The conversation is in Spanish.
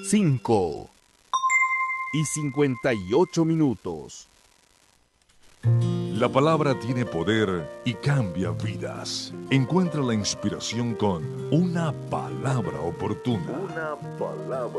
5:58. La palabra tiene poder y cambia vidas. Encuentra la inspiración con una palabra oportuna.